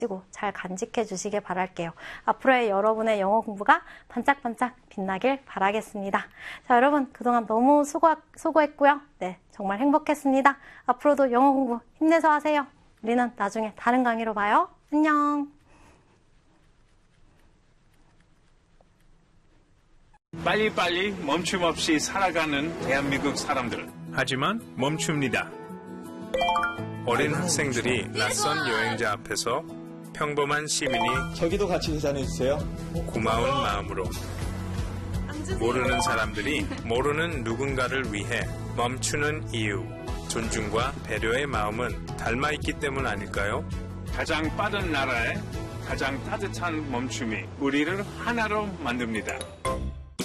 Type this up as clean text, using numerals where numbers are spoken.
하시고 잘 간직해 주시길 바랄게요. 앞으로의 여러분의 영어 공부가 반짝반짝 빛나길 바라겠습니다. 자, 여러분 그동안 너무 수고했고요. 네, 정말 행복했습니다. 앞으로도 영어 공부 힘내서 하세요. 우리는 나중에 다른 강의로 봐요. 안녕. 빨리빨리 멈춤 없이 살아가는 대한민국 사람들. 하지만 멈춥니다. 어린 학생들이 낯선 여행자 앞에서 평범한 시민이 저기도 같이 계산해주세요. 고마운 마음으로 모르는 사람들이 모르는 누군가를 위해 멈추는 이유, 존중과 배려의 마음은 닮아있기 때문 아닐까요? 가장 빠른 나라에 가장 따뜻한 멈춤이 우리를 하나로 만듭니다.